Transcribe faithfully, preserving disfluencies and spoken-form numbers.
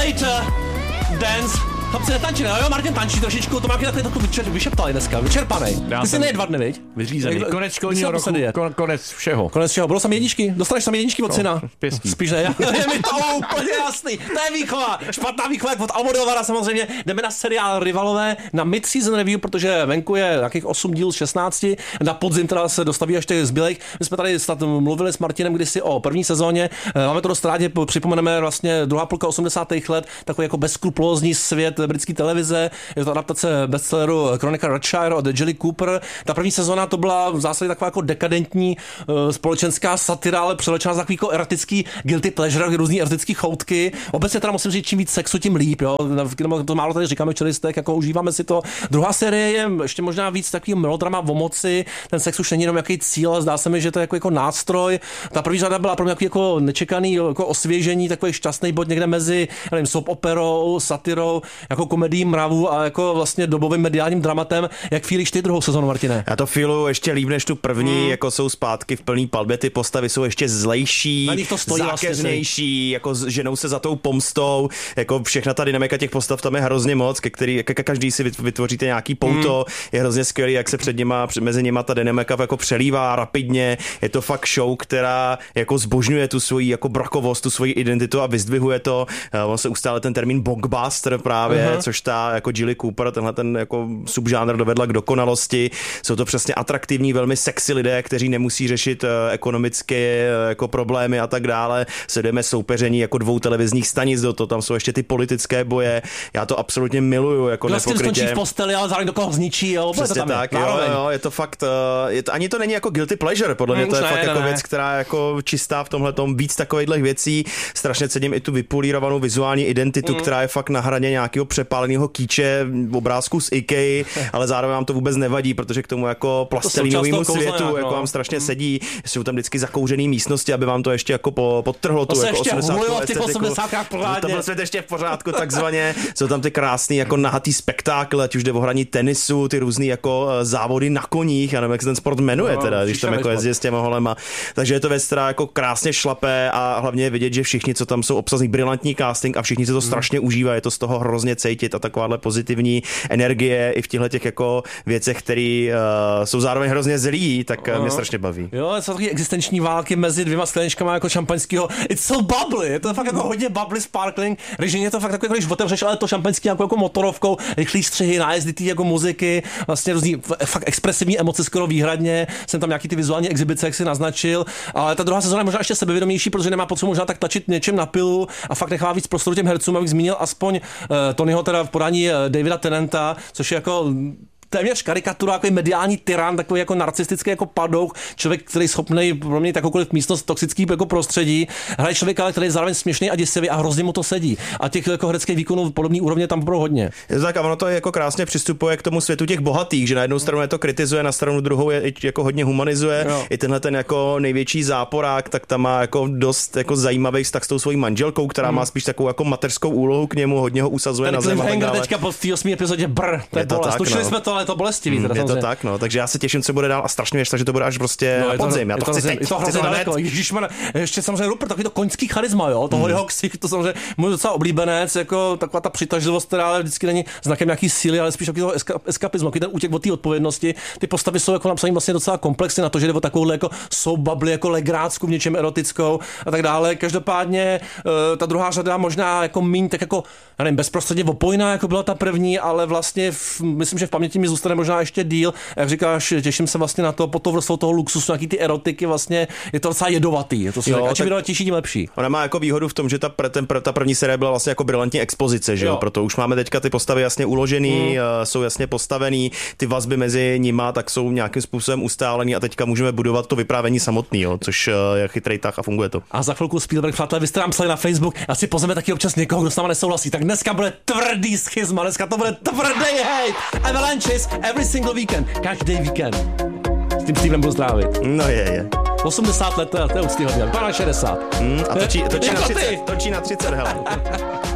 Later Dance. Chlapci netančili, jo, Martin tančí trošičku, to má takový takový vyčer, vyšeptalý dneska, vyčerpaný. Ty jsi nej dva dny, viď? Vyřízený. Konec školního roku, kon, konec všeho. Konec všeho, budou samý jedničky, dostaneš samý jedničky od syna. No, spíš ne, je mi to úplně jasný, to je výchova, špatná výchova jak od Almodovara samozřejmě. Jdeme na seriál Rivalové, na mid-season review, protože venku je nějakých osm dílů z šestnácti, na podzim teda se dostaví až těch zbylejch. My jsme tady snad mluvili s Martinem kdysi o první sezóně, máme to dost rádi, připomeneme vlastně druhá půlka osmdesátých let, takový jako bezskrupulózní svět britské televize. Je to adaptace bestselleru Kronika Rothschild od Jilly Cooper. Ta první sezóna to byla v zásadě taková jako dekadentní uh, společenská satira, ale převlečená za takový jako erotický guilty pleasure, různý erotický choutky. Obecně teda musím říct, čím víc sexu, tím líp. Jo? To málo tady říkáme v čelistech, jako užíváme si to. Druhá série je ještě možná víc takový melodrama o moci. Ten sex už není jenom jaký cíl, ale zdá se mi, že to je jako, jako nástroj. Ta první řada byla pro mě jako, jako nečekaný jako osvěžení, takový šťastný bod někde mezi nevím, soap operou, satirou, jako komedii mravů a jako vlastně dobovým mediálním dramatem. Jak feelíš ty druhou sezonu, Martine? Já to feeluju ještě líp než tu první, mm. jako jsou zpátky v plný palbě, ty postavy jsou ještě zlejší, zákeřnější, jako ženou se za tou pomstou, jako všechna ta dynamika těch postav tam je hrozně moc, ke který ke každý si vytvoříte nějaký pouto, mm. je hrozně skvělý, jak se před nima, mezi nima ta dynamika jako přelívá rapidně, je to fakt show, která jako zbožňuje tu svoji jako brakovost, tu svoji identitu a vyzdvihuje to. On se ustále ten termín blockbuster právě, uh-huh. což ta jako Jilly Cooper, tenhle ten jako subžánr dovedla k dokonalosti. Jsou to přesně atraktivní, velmi sexy lidé, kteří nemusí řešit uh, ekonomické uh, jako problémy a tak dále. Sledujeme soupeření jako dvou televizních stanic, do toho tam jsou ještě ty politické boje. Já to absolutně miluju, jako nepokrytě. Kdo skončí v posteli, ale zároveň do koho zničí, jo. Přesně to tak, jo, jo, je to fakt, uh, je to, ani to není jako guilty pleasure, podle mě to je ne, fakt ne, jako ne. věc, která je jako čistá v tomhletom, víc takovýchhle věcí. Strašně cením i tu vypolírovanou vizuální identitu, mm. která je fakt na hraně nějakého přepáleného kýče, obrázku z IKEA, ale zároveň vám to vůbec nevadí, protože k tomu jako plastelínovému světu no. jako vám strašně mm. sedí. Jsou tam vždycky zakouřený místnosti, aby vám to ještě jako podtrhlo tu jako osmdesátkovou estetiku. To byl svět ještě v pořádku takzvaně. Jsou tam ty krásný jako nahatý spektákl, ať už jde o hraní tenisu, ty různý jako závody na koních, já nevím, jak se ten sport jmenuje no, teda, když tam jako jezdí s těma holema. Takže je to věc, která jako krásně šlape a hlavně je vidět, že všichni, co tam jsou obsazení, brilantní casting a všichni se to strašně mm. užívají, je to z toho hrozně cítit a takováhle pozitivní energie i v těchto těch jako věcech, které uh, jsou zároveň hrozně zlý, tak uh, mě strašně baví. Jo, jsou taky existenční války mezi dvěma skleničkama jako šampaňského. It's so bubbly, je to fakt jako hodně bubbly sparkling. Režim je to fakt jako když otevřeš, ale to šampaňský jako, jako motorovkou, rychlý střihy, nájezdy tý jako muziky, vlastně různý fakt expresivní emoce skoro výhradně. Jsem tam nějaký ty vizuální exibice, jak si naznačil, ale ta druhá sezóna je možná ještě sebevědomější, protože nemá potřebu možná tak tlačit něčem na pilu a fakt nechá víc prostoru těm hercům, abych zmínil aspoň uh, Tonyho teda v podání uh, Davida Tennanta, což je jako téměř karikatura, jako mediální tyran, takový jako narcistický jako padouch, člověk, který je schopný proměnit jakoukoliv místnost toxický jako prostředí. Hraje člověk, ale který je zároveň směšný a děsivý a hrozně mu to sedí. A těch jako hereckých výkonů podobné úrovně tam budou hodně. Je tak a ono to jako krásně přistupuje k tomu světu těch bohatých, že na jednu stranu je to kritizuje, na stranu druhou je jako hodně humanizuje. Jo. I tenhle ten jako největší záporák, tak tam má jako dost jako zajímavý vztah s tou svojí manželkou, která hmm. má spíš takovou jako mateřskou úlohu k němu, hodně ho usazuje ten na zem. Ten teďka po té osmé epizodě brr, to je bolest. Tušili jsme to, ale to bolestivý. Hmm, je to tak, no, takže já se těším, co bude dál a strašně věřím, že to bude až prostě no, na podzim. Já to, to chci teď. Je to hrozně daleko. Ježišmarja, ještě samozřejmě Rupert, takový to koňský charisma, jo, toho hmm. jeho ksich, to samozřejmě můj docela oblíbenec, jako taková ta přitažlivost, která ale vždycky není znakem nějaký síly, ale spíš takový toho eskapismu, takový ten útěk od té odpovědnosti. Ty postavy jsou jako napsané vlastně docela komplexně na to, že jde o takovou jako soap bubble, jako legrácku v něčem erotickou a tak dále. Každopádně uh, ta druhá řada možná jako míň tak jako, já nevím, bezprostředně opojná, jako byla ta první, ale vlastně v, myslím, že v paměti mi zůstane možná ještě díl. Jak říkáš, těším se vlastně na to, pod to vrstvou toho luxusu, nějaký ty erotiky, vlastně je to docela jedovatý. Je to jo, a čím jedovatější, tím lepší. Ona má jako výhodu v tom, že ta, ten, ta první série byla vlastně jako brilantní expozice, že jo? Proto už máme teďka ty postavy jasně uložený, mm. uh, jsou jasně postavený, ty vazby mezi nima tak jsou nějakým způsobem ustálený a teďka můžeme budovat to vyprávění samotný, jo? Což uh, je chytrý tah a funguje to. A za chvilku Spielberg, přátelé, vy jste nám psali na Facebook, asi pozveme taky občas někoho, kdo s náma nesouhlasí. Tak dneska bude tvrdý schizma, dneska to bude tvrdý hate. Avalanches every single weekend. Každý víkend. S tím Stevem budu zdrávit. No je, je. osmdesát let, to je úctyhodně. Pana šedesát. Hmm, a točí, točí, na třicet, točí na třicet, hele.